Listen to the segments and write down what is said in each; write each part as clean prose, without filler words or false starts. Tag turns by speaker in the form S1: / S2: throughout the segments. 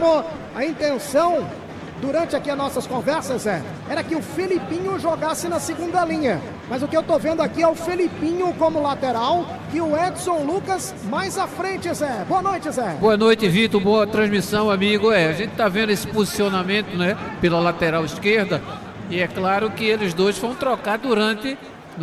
S1: campo. A intenção, durante aqui as nossas conversas, era que o Felipinho jogasse na segunda linha. Mas o que eu tô vendo aqui é o Felipinho como lateral e o Edson Lucas mais à frente, Zé. Boa noite, Zé.
S2: Boa noite, Vitor. Boa transmissão, amigo. A gente tá vendo esse posicionamento, né, pela lateral esquerda. E é claro que eles dois vão trocar durante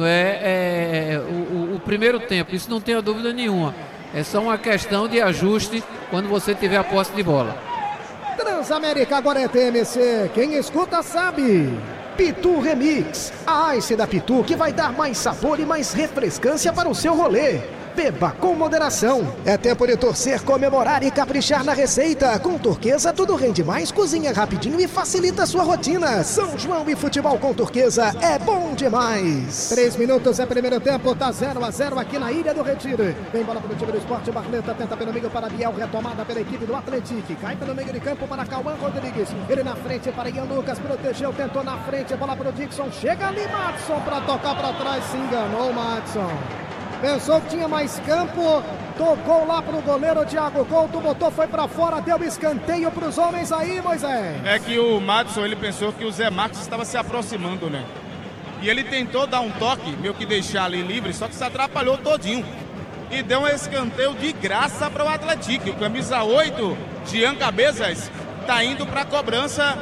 S2: o primeiro tempo. Isso não tenha dúvida nenhuma. É só uma questão de ajuste quando você tiver a posse de bola.
S1: Transamérica agora é TMC. Quem escuta sabe. Pitu Remix, a Ice da Pitu que vai dar mais sabor e mais refrescância para o seu rolê. Beba com moderação. É tempo de torcer, comemorar e caprichar na receita. Com Turquesa tudo rende mais, cozinha rapidinho e facilita a sua rotina. São João e futebol com Turquesa é bom demais. 3 minutos é primeiro tempo, tá 0-0 aqui na Ilha do Retiro. Vem bola para o time do Esporte, Barleta tenta pelo meio para Biel, retomada pela equipe do Atlético. Cai pelo meio de campo para Cauã Rodrigues. Ele na frente para Ian Lucas, protegeu, tentou na frente, bola para o Dixon. Chega ali Madson para tocar para trás, se enganou Madson. Pensou que tinha mais campo, tocou lá pro goleiro Thiago Couto, botou, foi pra fora, deu escanteio pros homens aí, Moisés.
S3: É que o Madson, ele pensou que o Zé Marcos estava se aproximando, né? E ele tentou dar um toque, meio que deixar ali livre, só que se atrapalhou todinho. E deu um escanteio de graça para o Atlético. O camisa 8, Jean Cabezas, tá indo pra cobrança.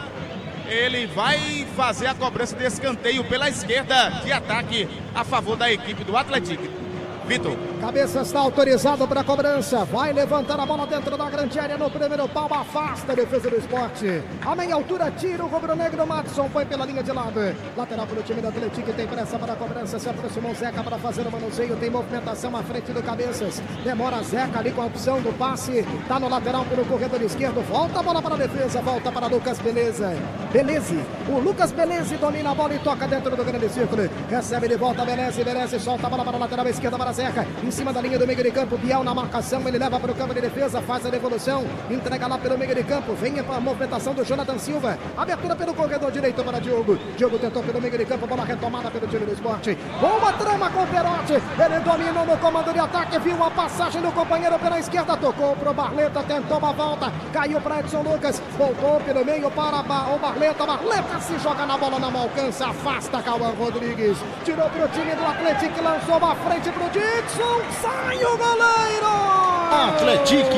S3: Ele vai fazer a cobrança de escanteio pela esquerda de ataque a favor da equipe do Atlético. Vitor.
S1: Cabeça está autorizado para a cobrança. Vai levantar a bola dentro da grande área no primeiro pau. Afasta a defesa do Esporte. A meia altura tira o rubro-negro. Madson foi pela linha de lado. Lateral para o time do Atlético. Tem pressa para a cobrança. Se aproximou Zeca para fazer o manuseio. Tem movimentação à frente do Cabeças. Demora Zeca ali com a opção do passe. Está no lateral pelo corredor esquerdo. Volta a bola para a defesa. Volta para Lucas Beleza. Beleze. O Lucas Beleze domina a bola e toca dentro do grande círculo. Recebe de volta Beleze. Beleze solta a bola para a lateral esquerda para Zeca, em cima da linha do meio de campo, Biel na marcação, ele leva para o campo de defesa, faz a devolução, entrega lá pelo meio de campo, vem a movimentação do Jonathan Silva, abertura pelo corredor direito para Diogo tentou pelo meio de campo, bola retomada pelo time do Esporte, boa trama com o Perotti, ele dominou no comando de ataque, viu a passagem do companheiro pela esquerda, tocou pro Barleta, tentou uma volta, caiu para Edson Lucas, voltou pelo meio para o Barleta se joga na bola, não alcança, afasta Cauã Rodrigues, tirou pro time do Atlético, lançou uma frente pro Dixon, sai o goleiro!
S4: Atlético!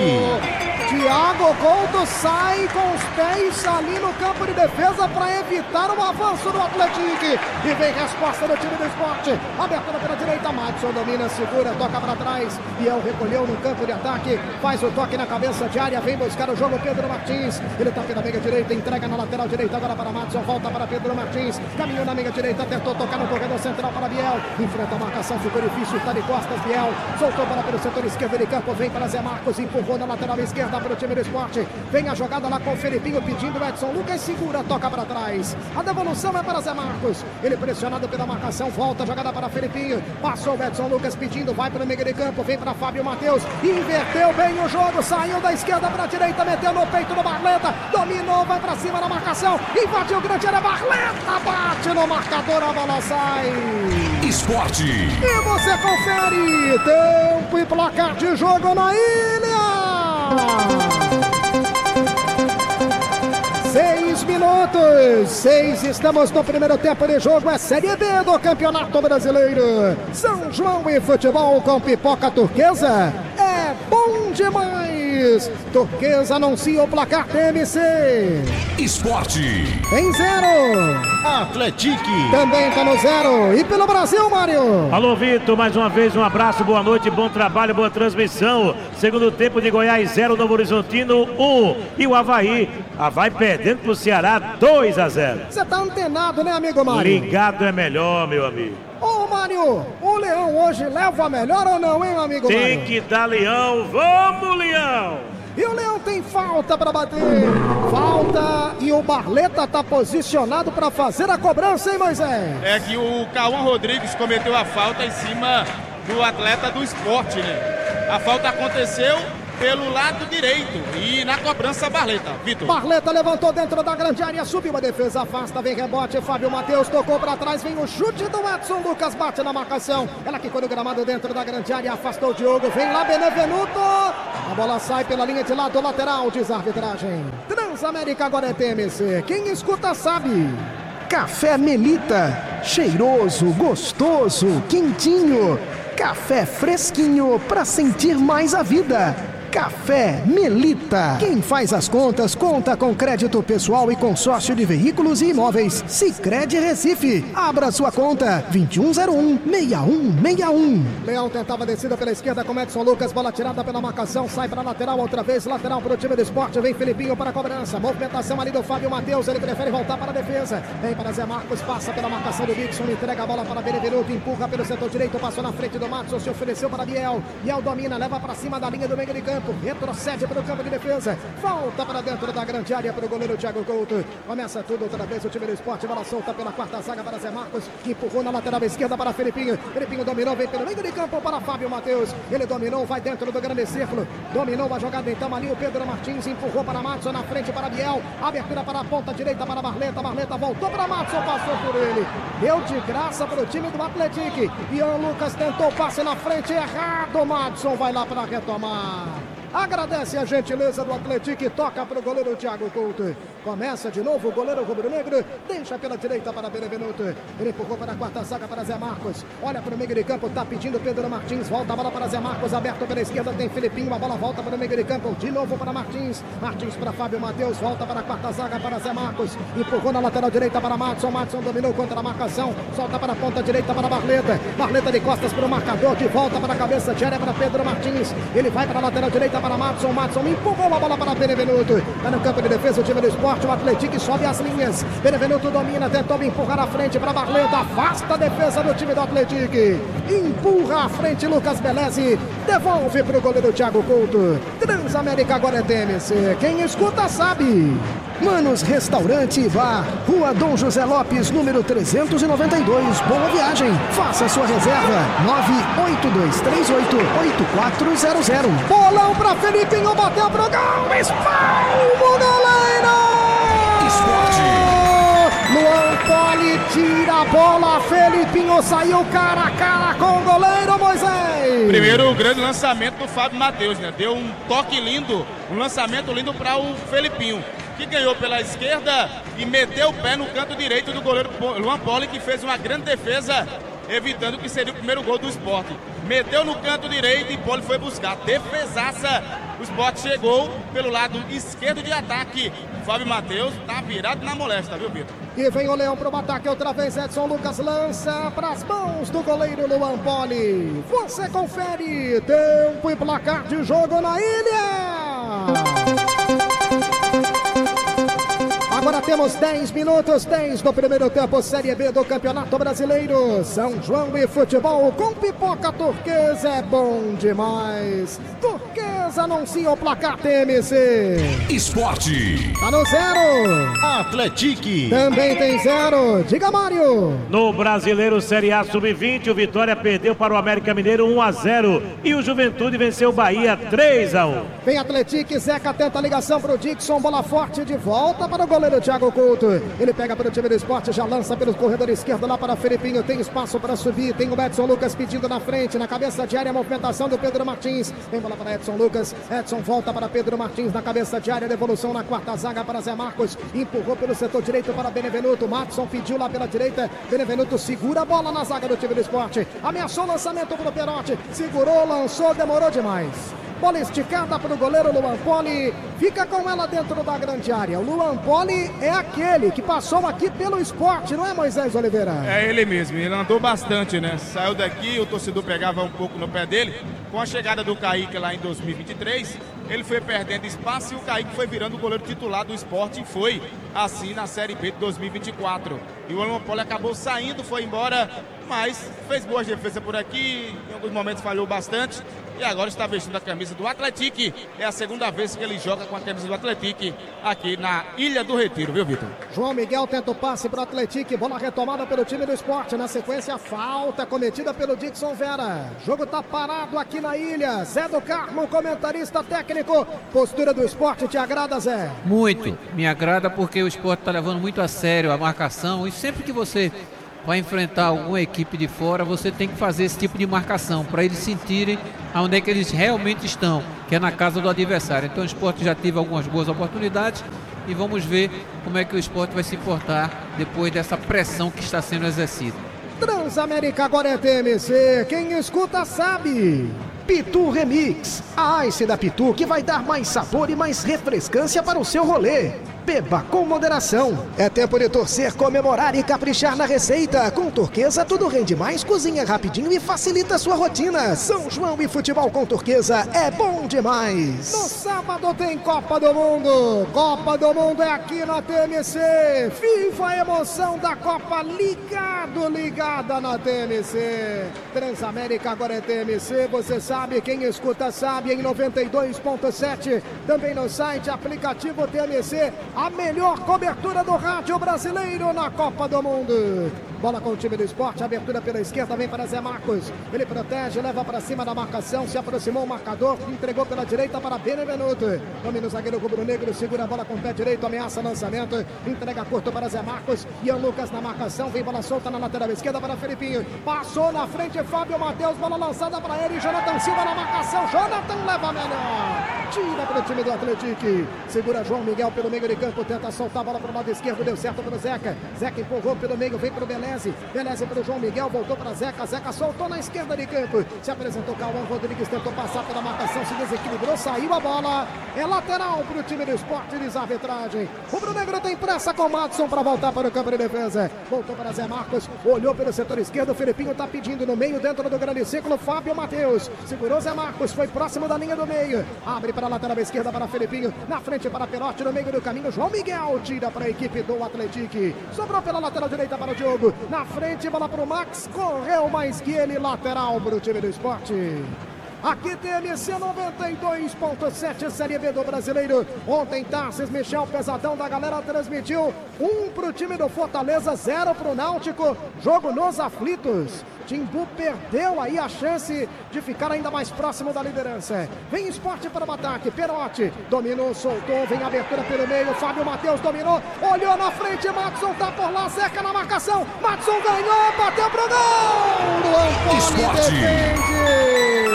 S1: Thiago Couto sai com os pés ali no campo de defesa para evitar o avanço do Atlético. E vem resposta do time do Esporte. Abertura pela direita, Madson domina, segura, toca para trás. Biel recolheu no campo de ataque, faz o toque na cabeça de área, vem buscar o jogo Pedro Martins. Ele toca na meia direita, entrega na lateral direita agora para Madson, volta para Pedro Martins. Caminhou na meia direita, tentou tocar no corredor central para Biel. Enfrenta a marcação, ficou difícil, está de costas, Biel. Soltou para pelo setor esquerdo de campo, vem para Zé Marcos, empurrou na lateral esquerda para o time do Esporte. Vem a jogada lá com o Felipinho pedindo o Edson Lucas, segura, toca para trás. A devolução é para Zé Marcos. Ele pressionado pela marcação, volta a jogada para Felipinho. Passou o Edson Lucas pedindo, vai para o meio de campo, vem para Fábio Matheus. Inverteu bem o jogo, saiu da esquerda para a direita, meteu no peito do Barleta, dominou, vai para cima na marcação, invadiu o grande área, Barleta bate no marcador, a bola sai.
S4: Esporte.
S1: E você confere tempo e placar de jogo na ilha. 6 minutos, 6, estamos no primeiro tempo de jogo, é Série B do Campeonato Brasileiro. São João e futebol com pipoca turquesa, é bom demais. Turquesa anuncia o placar TMC.
S4: Esporte.
S1: Em 0.
S4: Atlético.
S1: Também tá no 0. E pelo Brasil, Mário.
S5: Alô, Vitor, mais uma vez um abraço, boa noite, bom trabalho, boa transmissão. Segundo tempo de Goiás 0, Novo Horizontino 1. E o Avaí perdendo pro Ceará 2-0.
S1: Você tá antenado, né, amigo Mário?
S5: Ligado é melhor, meu amigo.
S1: Ô, Mário, o Leão hoje leva a melhor ou não, hein, amigo Mário?
S5: Tem que dar Leão, vamos, Leão!
S1: E o Leão tem falta para bater. Falta e o Barleta tá posicionado para fazer a cobrança, hein, Moisés?
S3: É que o Cauã Rodrigues cometeu a falta em cima do atleta do Esporte, né? A falta aconteceu pelo lado direito. E na cobrança, Barleta. Vitor.
S1: Barleta levantou dentro da grande área, subiu a defesa, afasta, vem rebote, Fábio Matheus tocou para trás, vem o chute do Edson Lucas, bate na marcação. Ela quicou no gramado dentro da grande área, afastou o Diogo, vem lá Benevenuto. A bola sai pela linha de lado lateral, diz a arbitragem. Transamérica agora é TMC. Quem escuta sabe. Café Melita, cheiroso, gostoso, quentinho. Café fresquinho para sentir mais a vida. Café Melita. Quem faz as contas, conta com crédito pessoal e consórcio de veículos e imóveis. Sicredi Recife. Abra sua conta. 2101-6161. Leão tentava a descida pela esquerda com Edson Lucas. Bola tirada pela marcação. Sai para lateral outra vez. Lateral para o time do esporte. Vem Felipinho para a cobrança. Movimentação ali do Fábio Matheus. Ele prefere voltar para a defesa. Vem para Zé Marcos. Passa pela marcação do Dixon. Entrega a bola para Benevenuto. Empurra pelo setor direito. Passou na frente do Matos. Se ofereceu para Biel. Biel domina. Leva para cima da linha do meio de campo. Retrocede para o campo de defesa. Volta para dentro da grande área para o goleiro Thiago Couto. Começa tudo outra vez o time do esporte. Bola solta pela quarta zaga para Zé Marcos. Empurrou na lateral esquerda para Felipinho. Felipinho dominou, vem pelo meio de campo para Fábio Matheus. Ele dominou, vai dentro do grande círculo. Dominou a jogada então ali o Pedro Martins. Empurrou para Matson na frente para Biel. Abertura para a ponta direita para Barleta. Barleta voltou para Matson, passou por ele. Deu de graça para o time do Atlético. Ian Lucas tentou passe na frente, errado. Matson vai lá para retomar. Agradece a gentileza do Atlético e toca para o goleiro Thiago Couto. Começa de novo o goleiro rubro-negro. Deixa pela direita para Benevenuto. Ele empurrou para a quarta zaga para Zé Marcos. Olha para o meio de campo, está pedindo Pedro Martins. Volta a bola para Zé Marcos, aberto pela esquerda. Tem Felipinho, a bola volta para o meio de campo. De novo para Martins. Martins para Fábio Matheus. Volta para a quarta zaga para Zé Marcos. Empurrou na lateral direita para Matson. Matson dominou contra a marcação. Solta para a ponta direita para Barleta. Barleta de costas para o marcador. De volta para a cabeça de área para Pedro Martins. Ele vai para a lateral direita para Matson. Matson empurrou a bola para Benevenuto. Está no campo de defesa o time do esporte. O Atlético sobe as linhas. Benevenuto domina, tentou empurrar à frente para Barleta. Afasta a defesa do time do Atlético. Empurra à frente Lucas Belezi. Devolve para o goleiro Thiago Couto. Transamérica agora é TMC. Quem escuta sabe. Manos Restaurante e Bar, Rua Dom José Lopes, número 392. Boa viagem. Faça sua reserva. 98238-8400. Bolão para Felipinho, bateu pro gol. Espalmo, goleiro!
S4: Esporte.
S1: Luan Poli tira a bola. Felipinho saiu cara a cara com o goleiro Moisés.
S3: Primeiro, o grande lançamento do Fábio Matheus, né? Deu um toque lindo, um lançamento lindo para o Felipinho, que ganhou pela esquerda e meteu o pé no canto direito do goleiro Luan Poli, que fez uma grande defesa, evitando que seria o primeiro gol do Sport. Meteu no canto direito e Poli foi buscar. Defesaça. O Sport chegou pelo lado esquerdo de ataque. Fábio Matheus tá virado na molesta, viu, Vitor?
S1: E vem o Leão para o ataque outra vez. Edson Lucas lança para as mãos do goleiro Luan Poli. Você confere. Tempo e placar de jogo na ilha. Agora temos 10 minutos, 10 do primeiro tempo, Série B do Campeonato Brasileiro. São João e futebol com pipoca turquesa é bom demais. Turquesa anuncia o placar TMC.
S4: Esporte.
S1: Tá no 0.
S4: Atlético.
S1: Também tem 0. Diga, Mário.
S5: No Brasileiro Série A Sub-20, o Vitória perdeu para o América Mineiro 1-0 e o Juventude venceu o Bahia 3-1.
S1: Vem Atlético, Zeca tenta a ligação para o Dixon, bola forte de volta para o goleiro Thiago Couto. Ele pega para o time do esporte, já lança pelo corredor esquerdo lá para Felipinho, tem espaço para subir, tem o Edson Lucas pedindo na frente, na cabeça de área, a movimentação do Pedro Martins. Tem bola para Edson Lucas, Edson volta para Pedro Martins na cabeça de área, devolução na quarta zaga para Zé Marcos, empurrou pelo setor direito para Benevenuto, Matson pediu lá pela direita, Benevenuto segura a bola na zaga do time do esporte, ameaçou o lançamento para o Perotti, segurou, lançou, demorou demais. Bola esticada para o goleiro Luan Poli. Fica com ela dentro da grande área. O Luan Poli é aquele que passou aqui pelo esporte, não é, Moisés Oliveira?
S3: É ele mesmo, ele andou bastante, né? Saiu daqui, o torcedor pegava um pouco no pé dele. Com a chegada do Kaique lá em 2023, ele foi perdendo espaço e o Kaique foi virando o goleiro titular do esporte e foi assim na Série B de 2024. E o Luan Poli acabou saindo, foi embora mas fez boas defesas por aqui, em alguns momentos falhou bastante e agora está vestindo a camisa do Atlético. É a segunda vez que ele joga com a camisa do Atlético aqui na Ilha do Retiro, viu, Vitor?
S1: João Miguel tenta o passe para o Atlético, bola retomada pelo time do Sport. Na sequência, falta cometida pelo Dixon Vera. Jogo tá parado aqui na ilha. Zé do Carmo, comentarista técnico. Postura do Sport te agrada, Zé?
S2: Muito, me agrada porque o Sport está levando muito a sério a marcação e sempre que você vai enfrentar alguma equipe de fora, você tem que fazer esse tipo de marcação para eles sentirem onde é que eles realmente estão, que é na casa do adversário. Então o Sport já teve algumas boas oportunidades e vamos ver como é que o Sport vai se portar depois dessa pressão que está sendo exercida.
S1: Transamérica agora é TMC, quem escuta sabe. Pitu Remix, a Ice da Pitu que vai dar mais sabor e mais refrescância para o seu rolê. Beba com moderação. É tempo de torcer, comemorar e caprichar na receita. Com Turquesa tudo rende mais, cozinha rapidinho e facilita a sua rotina. São João e futebol com Turquesa é bom demais. No sábado tem Copa do Mundo. Copa do Mundo é aqui na TMC. Viva a emoção da Copa ligada na TMC. Transamérica agora é TMC, você sabe, quem escuta sabe, em 92.7. Também no site, aplicativo TMC. A melhor cobertura do rádio brasileiro na Copa do Mundo. Bola com o time do Sport, abertura pela esquerda, vem para Zé Marcos. Ele protege, leva para cima da marcação, se aproximou o marcador, entregou pela direita para Benevenuto. Domina o zagueiro rubro-negro, segura a bola com o pé direito, ameaça lançamento, entrega curto para Zé Marcos. Ian Lucas na marcação, vem bola solta na lateral esquerda para Felipinho. Passou na frente Fábio Matheus, bola lançada para ele, Jonathan Silva na marcação. Jonathan leva melhor. Tira para o time do Atlético. Segura João Miguel pelo meio de campo, tenta soltar a bola para o lado esquerdo, deu certo para o Zeca. Zeca empurrou pelo meio, vem para o Beleza. Beleza para o João Miguel, voltou para Zeca. Zeca soltou na esquerda de campo. Se apresentou Cauã Rodrigues, tentou passar pela marcação, se desequilibrou, saiu a bola. É lateral para o time do Sport, diz a arbitragem. O Rubro-Negro tem pressa com o Madison para voltar para o campo de defesa. Voltou para Zé Marcos, olhou pelo setor esquerdo. O Felipinho está pedindo no meio, dentro do grande círculo. Fábio Matheus segurou Zé Marcos, foi próximo da linha do meio. Abre para a lateral esquerda para Felipinho. Na frente para Perotti, no meio do caminho. João Miguel tira para a equipe do Atlético. Sobrou pela lateral direita para o Diogo. Na frente, bola para o Max, correu mais que ele, lateral para o time do Sport. Aqui TMC 92.7, Série B do Brasileiro. Ontem Tarcísio Michel, pesadão da galera, transmitiu 1 para o time do Fortaleza, 0 para o Náutico. Jogo nos aflitos. Timbu perdeu aí a chance de ficar ainda mais próximo da liderança. Vem Sport para o ataque, Perotti dominou, soltou, vem abertura pelo meio, Fábio Matheus dominou, olhou na frente, Madison tá por lá, Zeca na marcação, Madison ganhou, bateu pro gol! Luan Poli defende!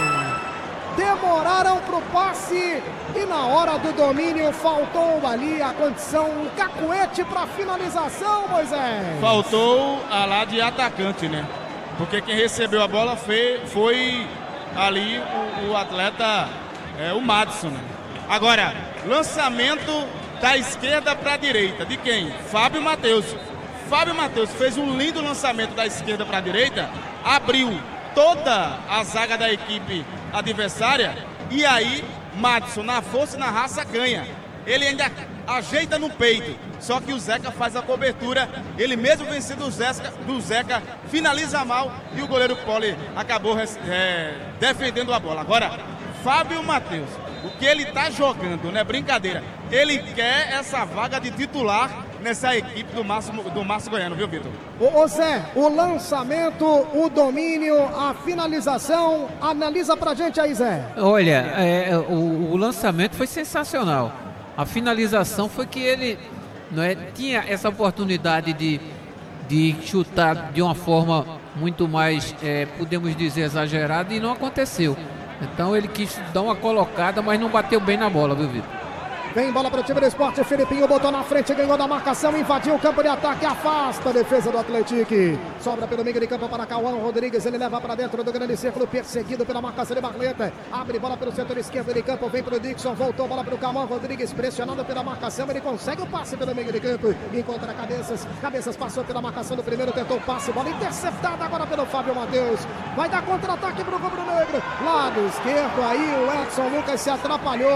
S1: Demoraram pro passe e na hora do domínio faltou ali a condição, um cacuete para finalização, Moisés.
S3: Faltou a lá de atacante, né? Porque quem recebeu a bola foi ali o atleta, o Madison, né? Agora, lançamento da esquerda para a direita, de quem? Fábio Matheus. Fábio Matheus fez um lindo lançamento da esquerda para a direita, abriu toda a zaga da equipe adversária e aí Madison, na força e na raça, ganha. Ele ainda ajeita no peito, só que o Zeca faz a cobertura, ele mesmo vencendo do Zeca, finaliza mal e o goleiro Poli acabou defendendo a bola. Agora, Fábio Matheus, o que ele tá jogando, não é brincadeira, ele quer essa vaga de titular nessa equipe do Márcio Goiano, viu, Vitor?
S1: Ô Zé, o lançamento, o domínio, a finalização, analisa pra gente aí, Zé.
S2: Olha, o lançamento foi sensacional. A finalização foi que ele tinha essa oportunidade de chutar de uma forma muito mais, podemos dizer, exagerada e não aconteceu. Então ele quis dar uma colocada, mas não bateu bem na bola, viu, Vitor?
S1: Vem bola para o time do Sport, Felipinho botou na frente, ganhou da marcação, invadiu o campo de ataque, afasta a defesa do Atlético. Sobra pelo meio de campo para Cauã Rodrigues, ele leva para dentro do grande círculo, perseguido pela marcação de Barleta. Abre bola pelo setor esquerdo de campo, vem para o Dixon, voltou bola para o Cauã Rodrigues, pressionado pela marcação, ele consegue o passe pelo meio de campo, encontra Cabeças passou pela marcação do primeiro, tentou o passe, bola interceptada agora pelo Fábio Matheus. Vai dar contra-ataque para o rubro-negro, lado esquerdo, aí o Edson Lucas se atrapalhou.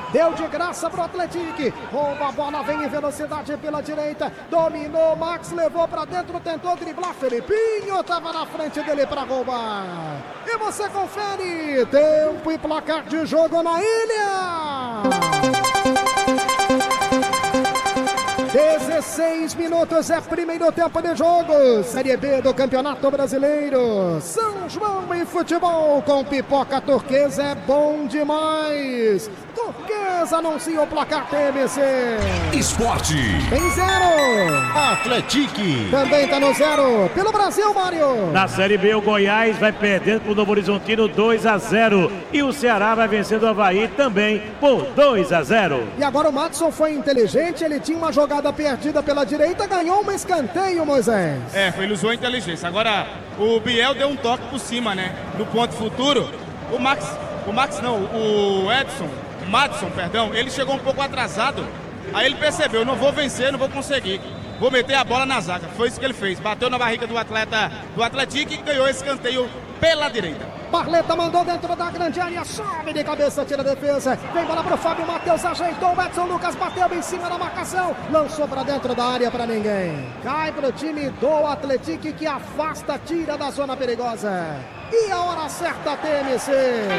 S1: Deu de graça pro Atlético. Rouba a bola, vem em velocidade pela direita. Dominou, Max levou pra dentro, tentou driblar. Felipinho tava na frente dele pra roubar. E você confere. Tempo e placar de jogo na ilha. 16 minutos é primeiro tempo de jogo. Série B do Campeonato Brasileiro. São João em futebol com pipoca turquesa é bom demais. Turquesa anuncia o placar TMC.
S4: Esporte.
S1: Tem 0.
S4: Atlético.
S1: Também tá no 0. Pelo Brasil, Mário.
S5: Na Série B, o Goiás vai perdendo pro Novo Horizontino 2-0. E o Ceará vai vencendo o Avaí também por 2-0.
S1: E agora o Madison foi inteligente. Ele tinha uma jogada perdida pela direita. Ganhou um escanteio, Moisés.
S3: Ele usou a inteligência. Agora, o Biel deu um toque por cima, né? No ponto futuro. O Madison, ele chegou um pouco atrasado. Aí ele percebeu, não vou vencer, não vou conseguir. Vou meter a bola na zaga. Foi isso que ele fez. Bateu na barriga do Atlético e ganhou esse escanteio pela direita.
S1: Barleta mandou dentro da grande área, sobe de cabeça, tira a defesa. Vem bola pro Fábio Matheus, ajeitou. O Edson Lucas bateu em cima da marcação. Lançou pra dentro da área pra ninguém. Cai pro time do Atlético que afasta, tira da zona perigosa. E a hora certa, TMC.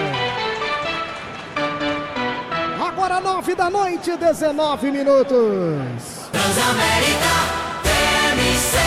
S1: Agora 9 da noite, 19 minutos.
S6: Transamérica TMC.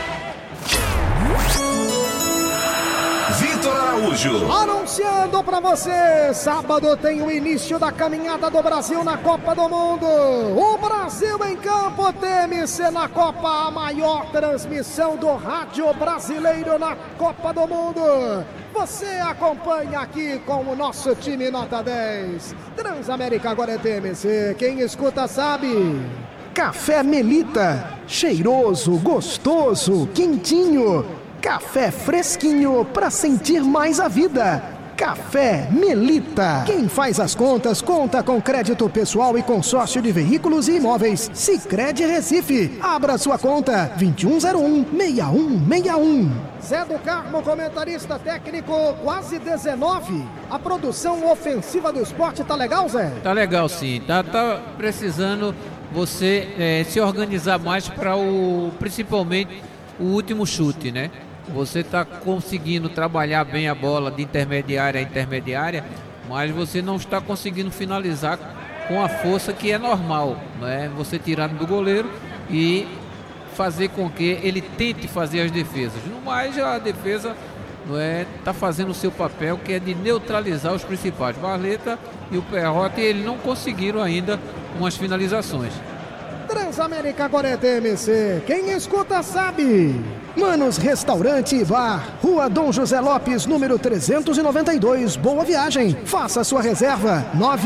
S4: Vitor Araújo.
S1: Anunciando pra você, sábado tem o início da caminhada do Brasil na Copa do Mundo. O Brasil em campo, TMC na Copa, a maior transmissão do rádio brasileiro na Copa do Mundo. Você acompanha aqui com o nosso time nota 10. Transamérica agora é TMC, quem escuta sabe. Café Melita, cheiroso, gostoso, quentinho. Café fresquinho pra sentir mais a vida. Café Melita. Quem faz as contas, conta com crédito pessoal e consórcio de veículos e imóveis. Sicredi Recife. Abra sua conta. 2101-6161. Zé do Carmo, comentarista técnico, quase 19. A produção ofensiva do esporte tá legal, Zé?
S2: Tá legal, sim. Tá precisando você se organizar mais para principalmente o último chute, né? Você está conseguindo trabalhar bem a bola de intermediária a intermediária, mas você não está conseguindo finalizar com a força que é normal, né? Você tirando do goleiro e fazer com que ele tente fazer as defesas. No mais, a defesa está fazendo o seu papel, que é de neutralizar os principais. Barleta e o Perrotti, eles não conseguiram ainda umas finalizações.
S1: Transamérica agora é TMC, quem escuta sabe. Manos Restaurante e Bar, Rua Dom José Lopes, número 392, Boa Viagem. Faça sua reserva,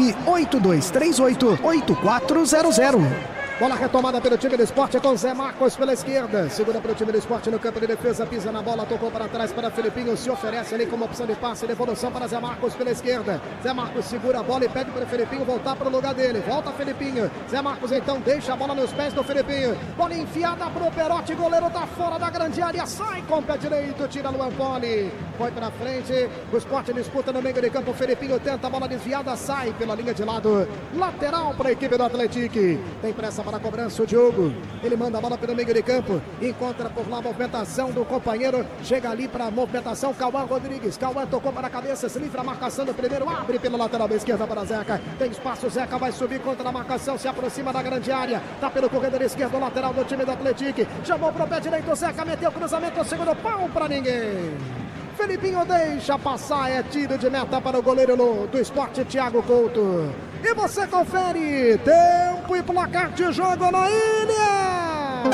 S1: 98238-8400. Bola retomada pelo time do esporte com Zé Marcos pela esquerda. Segura para o time do esporte no campo de defesa. Pisa na bola, tocou para trás para Felipinho. Se oferece ali como opção de passe. Devolução para Zé Marcos pela esquerda. Zé Marcos segura a bola e pede para o Felipinho voltar para o lugar dele. Volta Felipinho. Zé Marcos então deixa a bola nos pés do Felipinho. Bola enfiada para o Perotti. Goleiro tá fora da grande área. Sai com o pé direito. Tira Luan Poli. Foi para frente. O esporte disputa no meio de campo. O Felipinho tenta a bola desviada. Sai pela linha de lado. Lateral para a equipe do Atlético. Tem pressa para a cobrança o Diogo, ele manda a bola pelo meio de campo, encontra por lá a movimentação do companheiro, chega ali para a movimentação, Cauã Rodrigues, Cauã tocou para a cabeça, se livra a marcação do primeiro, abre pela lateral da esquerda para Zeca, tem espaço, Zeca vai subir contra a marcação, se aproxima da grande área, tá pelo corredor esquerdo, lateral do time do Atlético, chamou para o pé direito, Zeca meteu o cruzamento, segundo pau para ninguém. Felipinho deixa passar, é tiro de meta para o goleiro do esporte, Thiago Couto. E você confere, tempo e placar de jogo na ilha.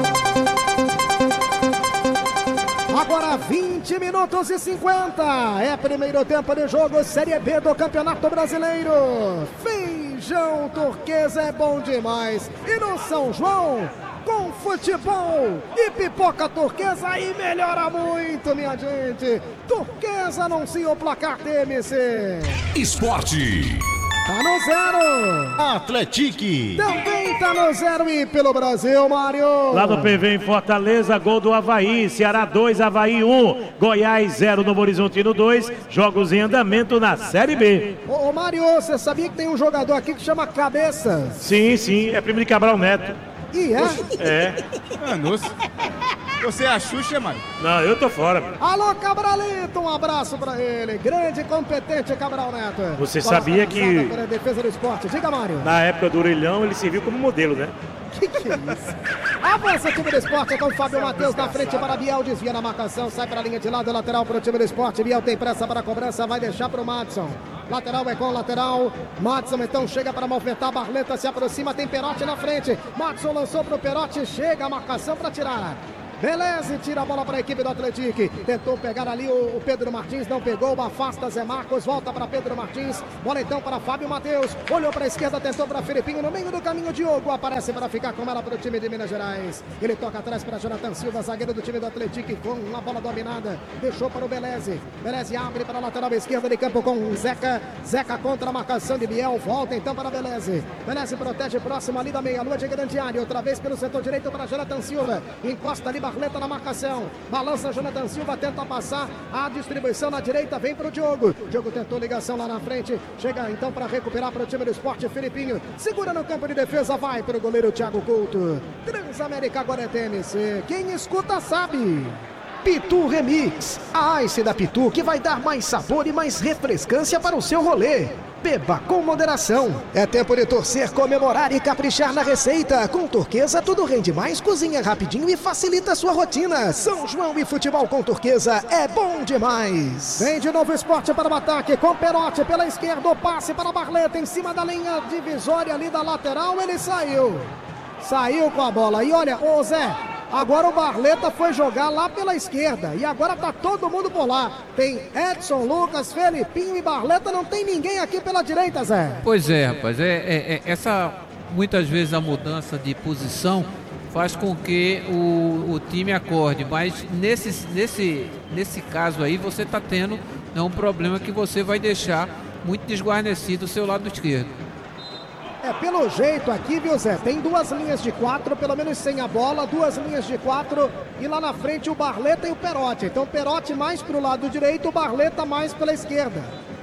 S1: Agora 20 minutos e 50, é primeiro tempo de jogo, Série B do Campeonato Brasileiro. Feijão turquesa é bom demais. E no São João, com futebol e pipoca turquesa, aí melhora muito, minha gente. Turquesa anuncia o placar TMC.
S4: Esporte.
S1: Tá no 0.
S4: Atletique.
S1: Também tá no 0 e pelo Brasil, Mário.
S5: Lá no PV em Fortaleza, gol do Avaí. Ceará 2, Avaí 1. Goiás 0, Novo Horizontino 2. Jogos em andamento na Série B.
S1: Ô Mário, você sabia que tem um jogador aqui que chama Cabeça?
S5: Sim, é primo de Cabral Neto.
S1: E é?
S5: É.
S3: Nossa. Você é a Xuxa, mano?
S5: Não, eu tô fora.
S1: Alô, Cabralito, um abraço pra ele. Grande e competente Cabral Neto.
S5: Você sabia que
S1: para a defesa do esporte. Diga, Mário.
S5: na época do Orelhão ele serviu como modelo, né?
S1: Que é isso? Avança o time do esporte com o Fábio Matheus na frente para Biel. Desvia na marcação, sai para a linha de lado, lateral para o time do esporte. Biel tem pressa para a cobrança, vai deixar para o Madison. Lateral é com lateral. Madison então chega para movimentar. Barleta se aproxima, tem Perotti na frente. Madison lançou para o Perotti, chega a marcação para tirar. Beleza, tira a bola para a equipe do Atletique. Tentou pegar ali o Pedro Martins, não pegou. Afasta Zé Marcos, volta para Pedro Martins. Bola então para Fábio Matheus. Olhou para a esquerda, tentou para Filipinho. No meio do caminho, Diogo aparece para ficar com ela para o time de Minas Gerais. Ele toca atrás para Jonathan Silva, zagueiro do time do Atletique, com uma bola dominada. Deixou para o Beleze. Beleze abre para a lateral esquerda de campo com Zeca. Zeca contra a marcação de Biel. Volta então para Beleze. Beleze protege próximo ali da meia-lua de grande área. Outra vez pelo setor direito para Jonathan Silva. Encosta ali Barleta na marcação, balança Jonathan Silva, tenta passar a distribuição na direita, vem para o Diogo. Diogo tentou ligação lá na frente, chega então para recuperar para o time do esporte. Filipinho segura no campo de defesa, vai para o goleiro Thiago Couto. Transamérica agora é TMC, quem escuta sabe. Pitu Remix, a Ice da Pitu que vai dar mais sabor e mais refrescância para o seu rolê. Beba com moderação. É tempo de torcer, comemorar e caprichar na receita. Com Turquesa tudo rende mais, cozinha rapidinho e facilita a sua rotina. São João e futebol com Turquesa é bom demais. Vem de novo esporte para o ataque com Perotti pela esquerda. O passe para Barleta em cima da linha divisória ali da lateral. Ele saiu. Saiu com a bola. E olha, ô Zé, agora o Barleta foi jogar lá pela esquerda. E agora tá todo mundo por lá. Tem Edson, Lucas, Felipinho e Barleta. Não tem ninguém aqui pela direita, Zé.
S2: Pois é, rapaz. Essa, muitas vezes, a mudança de posição faz com que o time acorde. Mas nesse caso aí, você está tendo um problema que você vai deixar muito desguarnecido o seu lado esquerdo.
S1: Pelo jeito aqui, viu, Zé? Tem duas linhas de 4, pelo menos sem a bola, duas linhas de 4 e lá na frente o Barleta e o Perotti. Então Perotti mais pro lado direito, o Barleta mais pela esquerda.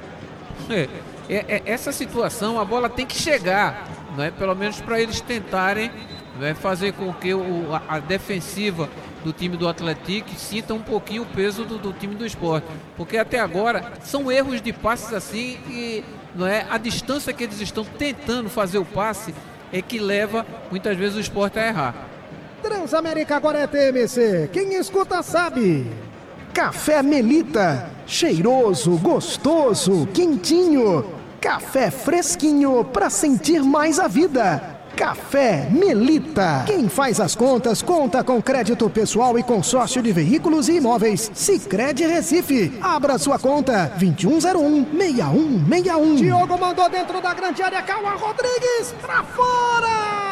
S2: Essa situação, a bola tem que chegar, não é? Pelo menos para eles tentarem, não é? Fazer com que a defensiva do time do Atletique sinta um pouquinho o peso do time do Sport. Porque até agora são erros de passes assim e não é a distância que eles estão tentando fazer o passe é que leva muitas vezes o Sport a errar.
S1: Transamérica agora é TMC. Quem escuta sabe. Café Melita, cheiroso, gostoso, quentinho. Café fresquinho para sentir mais a vida. Café Melita. Quem faz as contas, conta com crédito pessoal e consórcio de veículos e imóveis. Sicredi Recife. Abra sua conta. 2101-6161. Diogo mandou dentro da grande área. Cauã Rodrigues pra fora.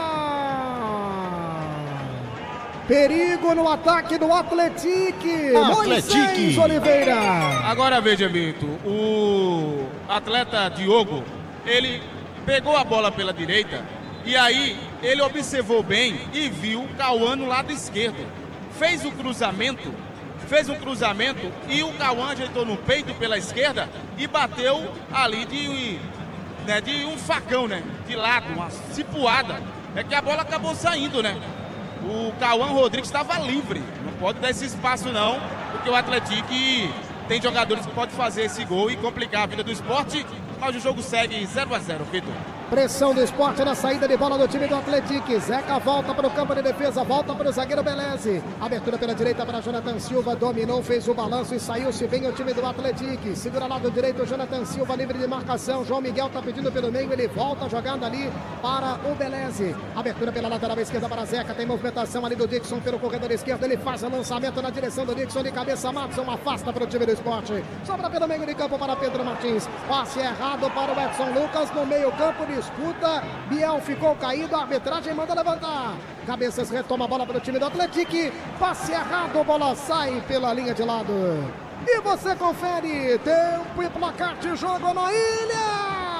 S1: Perigo no ataque do Atletique. Moisés Oliveira.
S3: Agora veja, Bento. O atleta Diogo, ele pegou a bola pela direita. E aí, ele observou bem e viu o Cauã no lado esquerdo. Fez um cruzamento e o Cauã ajeitou no peito pela esquerda e bateu ali de um facão, né? De lado, uma cipuada. É que a bola acabou saindo, né? O Cauã Rodrigues estava livre. Não pode dar esse espaço, não, porque o Atletique tem jogadores que podem fazer esse gol e complicar a vida do esporte. Mas o jogo segue 0-0, Vitor.
S1: Pressão do esporte na saída de bola do time do Atletique. Zeca volta para o campo de defesa, volta para o zagueiro Beleze. Abertura pela direita para Jonathan Silva, dominou, fez o balanço e saiu-se bem o time do Atletique. Segura lado direito, Jonathan Silva livre de marcação. João Miguel está pedindo pelo meio, ele volta jogando ali para o Beleze. Abertura pela lateral esquerda para Zeca, tem movimentação ali do Dixon pelo corredor esquerdo. Ele faz o lançamento na direção do Dixon de cabeça. Madison afasta para o time do esporte. Sobra pelo meio de campo para Pedro Martins. Passe errado para o Edson Lucas no meio campo de disputa. Biel ficou caído, a arbitragem manda levantar. Cabeças retoma a bola para o time do Atletique. Passe errado, a bola sai pela linha de lado. E você confere tempo e placar de jogo na ilha.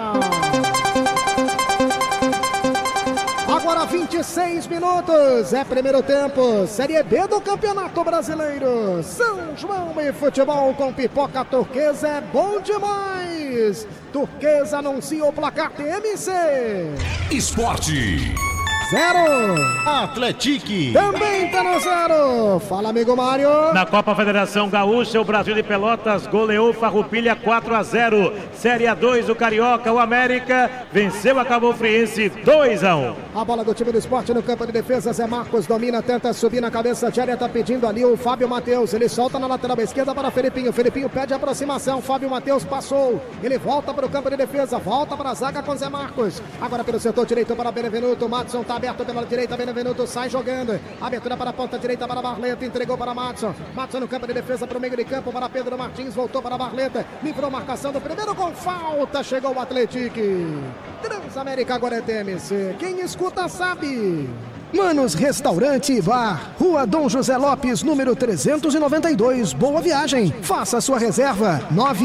S1: Agora 26 minutos, é primeiro tempo, Série B do Campeonato Brasileiro. São João e futebol com pipoca turquesa é bom demais. Turquesa anuncia o placar TMC.
S4: Esporte.
S1: 0.
S4: Atletique.
S1: Também tá no 0. Fala, amigo Mário.
S5: Na Copa Federação Gaúcha, o Brasil de Pelotas goleou Farroupilha 4-0. Série A2, o Carioca, o América venceu a Cabo Friense 2-1.
S1: A bola do time do Esporte no campo de defesa. Zé Marcos domina, tenta subir na cabeça de área, tá pedindo ali o Fábio Matheus. Ele solta na lateral esquerda para Felipinho. Felipinho pede aproximação. Fábio Matheus passou. Ele volta para o campo de defesa. Volta para a zaga com Zé Marcos. Agora pelo setor direito para Benevenuto. Madson tá aberto pela direita, Benevenuto sai jogando, abertura para a ponta direita para Barleta, entregou para Madson, Madson no campo de defesa para o meio de campo, para Pedro Martins, voltou para Barleta, livrou marcação do primeiro com falta, chegou o Atlético. Transamérica agora é TMC, quem escuta sabe. Manos Restaurante e Bar, Rua Dom José Lopes, número 392, Boa Viagem. Faça sua reserva,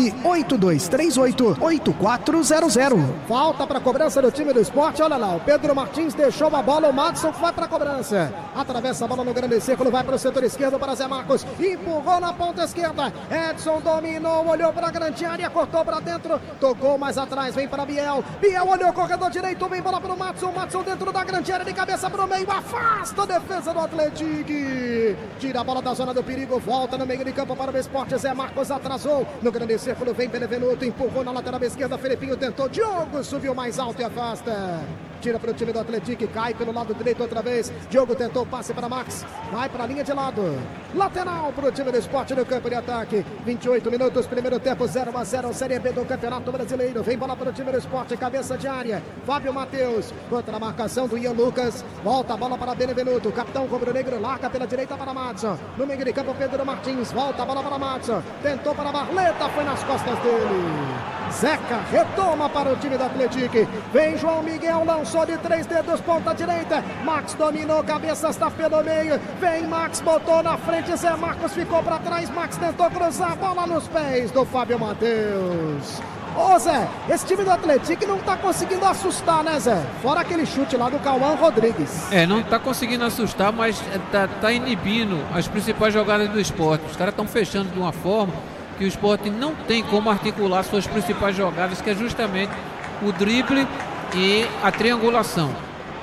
S1: 982388400. Falta para a cobrança do time do Esporte, olha lá, o Pedro Martins deixou a bola, o Madson vai para a cobrança. Atravessa a bola no grande círculo, vai para o setor esquerdo para Zé Marcos, empurrou na ponta esquerda, Edson dominou, olhou para a grande área, cortou para dentro, tocou mais atrás, vem para Biel, Biel olhou, corredor direito, vem bola para o Madson, Madson dentro da grande área, de cabeça para o meio, afasta a defesa do Atlético, tira a bola da zona do perigo, volta no meio de campo para o Esporte, Zé Marcos atrasou, no grande círculo vem Benevenuto, empurrou na lateral esquerda, Felipinho tentou, Diogo subiu mais alto e afasta, tira para o time do Atlético, cai pelo lado direito outra vez, Diogo tentou, passe para Max, vai para a linha de lado, lateral para o time do Esporte no campo de ataque, 28 minutos, primeiro tempo, 0-0, Série B do Campeonato Brasileiro, vem bola para o time do Esporte, cabeça de área, Fábio Matheus, contra a marcação do Ian Lucas, volta a bola para Benevenuto, o capitão rubro-negro larga pela direita para Madson, no meio de campo Pedro Martins, volta a bola para Madson, tentou para Barleta, foi nas costas dele, Zeca retoma para o time do Atlético, vem João Miguel, lançou de 3 dedos, ponta direita, Max dominou, cabeça está pelo meio, vem Max, botou na frente, Zé Marcos ficou para trás, Max tentou cruzar, bola nos pés do Fábio Matheus. Ô Zé, esse time do Atlético não tá conseguindo assustar, né Zé? Fora aquele chute lá do Cauã Rodrigues.
S2: Não tá conseguindo assustar, mas tá inibindo as principais jogadas do Esporte. Os caras estão fechando de uma forma que o Esporte não tem como articular suas principais jogadas, que é justamente o drible e a triangulação.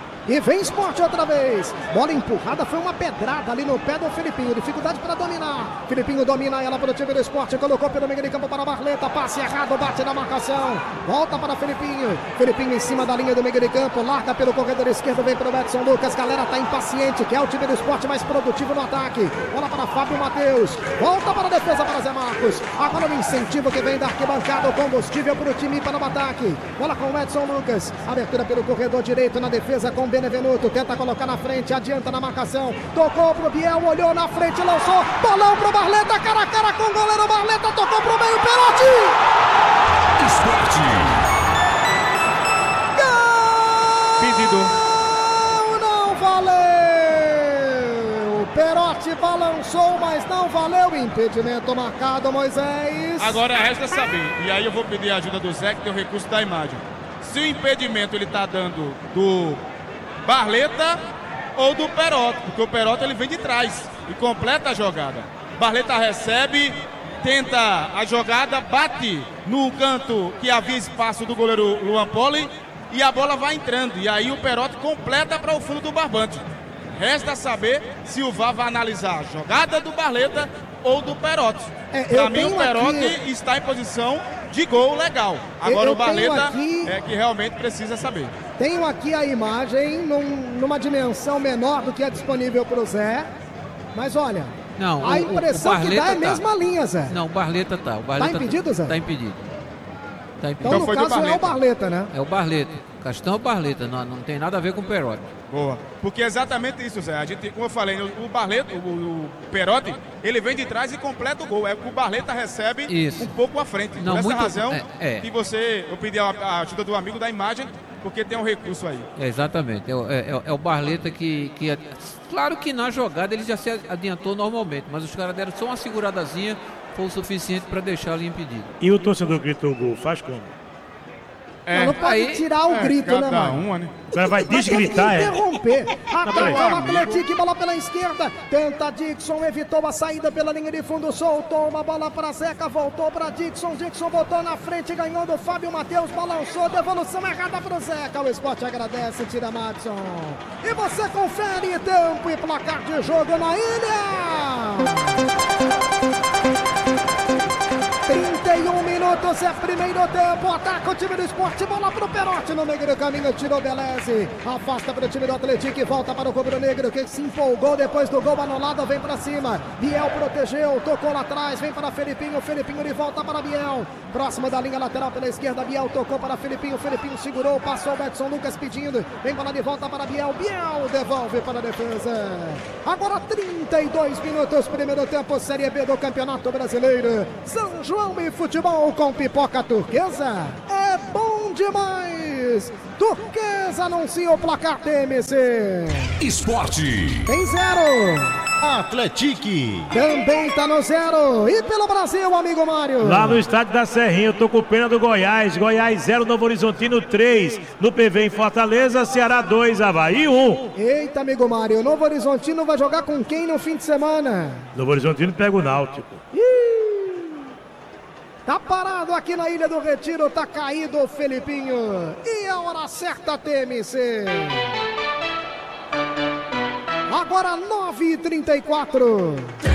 S1: E vem Esporte outra vez. Bola empurrada, foi uma pedrada ali no pé do Felipinho. Dificuldade para dominar. Felipinho domina ela para o time do Esporte. Colocou pelo meio de campo para Barleta. Passe errado, bate na marcação. Volta para Felipinho. Felipinho em cima da linha do meio de campo. Larga pelo corredor esquerdo. Vem para o Edson Lucas. Galera tá impaciente. Quer o time do Esporte mais produtivo no ataque. Bola para Fábio Matheus. Volta para a defesa para Zé Marcos. Agora o incentivo que vem da arquibancada. O combustível para o time para o ataque. Bola com o Edson Lucas. Abertura pelo corredor direito na defesa com Benevenuto, tenta colocar na frente, adianta na marcação, tocou pro Biel, olhou na frente, lançou, bolão pro Barleta, cara a cara com o goleiro, Barleta tocou pro meio, Perotti!
S4: Esporte.
S3: Pedido.
S1: Não valeu! Perotti balançou, mas não valeu, impedimento marcado, Moisés.
S3: Agora resta saber, e aí eu vou pedir a ajuda do Zé, que tem o recurso da imagem. Se o impedimento ele tá dando do Barleta ou do Perotti, porque o Perotti ele vem de trás e completa a jogada. Barleta recebe, tenta a jogada, bate no canto que havia espaço do goleiro Luan Poli e a bola vai entrando. E aí o Perotti completa para o fundo do barbante. Resta saber se o VAR vai analisar a jogada do Barleta ou do Perotti. Para mim o Perotti está em posição de gol legal. Agora o Barleta é que realmente precisa saber.
S1: Tenho aqui a imagem numa dimensão menor do que é disponível para o Zé. Mas olha,
S2: não,
S1: a impressão que dá é a mesma linha, Zé.
S2: Não, o Barleta tá.
S1: Tá impedido, Zé?
S2: Tá impedido.
S1: Então no caso é o Barleta, né?
S2: É o Barleta. Castão é o Barleta, não tem nada a ver com o Perotti.
S3: Boa. Porque é exatamente isso, Zé. A gente, como eu falei, o Barleta, o Perotti, ele vem de trás e completa o gol. É que o Barleta recebe um pouco à frente.
S2: Não,
S3: por essa
S2: muito,
S3: razão que eu pedi a ajuda do amigo da imagem, porque tem um recurso aí.
S2: Exatamente. É o Barleta que claro que na jogada ele já se adiantou normalmente, mas os caras deram só uma seguradazinha, foi o suficiente para deixar ele impedido.
S5: E o torcedor gritou gol, faz como?
S1: Não pode tirar o grito, né,
S3: cada
S1: mano?
S3: uma, né?
S5: O cara vai desgritar,
S1: interromper. Ataca o
S3: amigo.
S1: Atlético, bola pela esquerda. Tenta Dixon, evitou a saída pela linha de fundo. Soltou uma bola para Zeca, voltou para Dixon. Dixon botou na frente, ganhou do Fábio Matheus. Balançou, devolução errada para o Zeca. O Sport agradece, tira Madison. E você confere tempo e placar de jogo na ilha. 31 minutos é primeiro tempo, ataca o time do Sport, bola pro Perotti no meio do caminho, tirou Beleze, afasta para o time do Atlético e volta para o Rubro Negro, que se empolgou depois do gol anulado, vem para cima, Biel protegeu, tocou lá atrás, vem para Felipinho, Felipinho de volta para Biel, próximo da linha lateral pela esquerda, Biel tocou para Felipinho, Felipinho segurou, passou o Edson Lucas pedindo, vem bola de volta para Biel, Biel devolve para a defesa, agora 32 minutos, primeiro tempo, Série B do Campeonato Brasileiro, São João e futebol com pipoca turquesa é bom demais. Turquesa anuncia o placar TMC.
S4: Esporte.
S1: Tem 0.
S4: Atlético.
S1: Também tá no 0. E pelo Brasil, amigo Mário?
S5: Lá no estádio da Serrinha, eu tô com pena do Goiás. Goiás 0, Novo Horizontino 3. No PV em Fortaleza, Ceará 2, Avaí 1.
S1: Eita, amigo Mário, o Novo Horizontino vai jogar com quem no fim de semana?
S5: Novo Horizontino pega o Náutico.
S1: Tá parado aqui na Ilha do Retiro, tá caído o Felipinho. E a hora certa, TMC. Agora 9h34.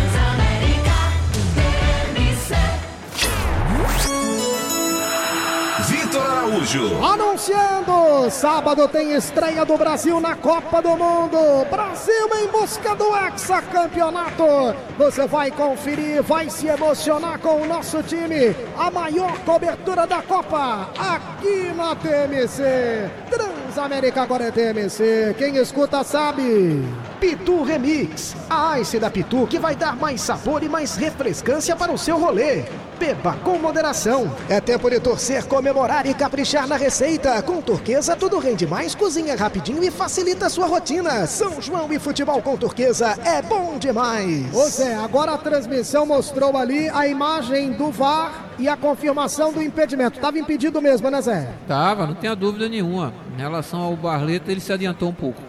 S4: Vitor Araújo.
S1: Anunciando, sábado tem estreia do Brasil na Copa do Mundo. Brasil em busca do hexacampeonato. Você vai conferir, vai se emocionar com o nosso time. A maior cobertura da Copa aqui na TMC. Transamérica agora é TMC. Quem escuta sabe. Pitu Remix, a Ice da Pitu que vai dar mais sabor e mais refrescância para o seu rolê. Beba com moderação. É tempo de torcer, comemorar e caprichar na receita. Com Turquesa tudo rende mais, cozinha rapidinho e facilita a sua rotina. São João e futebol com Turquesa é bom demais. Ô Zé, agora a transmissão mostrou ali a imagem do VAR e a confirmação do impedimento. Tava impedido mesmo, né, Zé?
S2: Tava, não tenha dúvida nenhuma. Em relação ao Barleta, ele se adiantou um pouco.